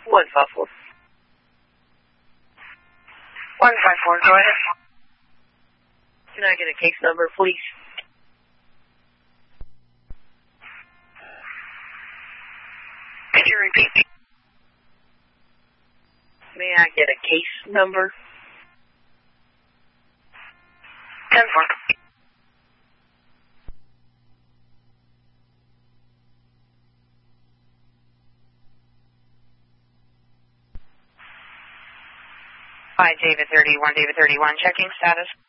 154. 154, go ahead. Can I get a case number, please? Could you repeat? May I get a case number? 10-4. Hi, David 31, checking status.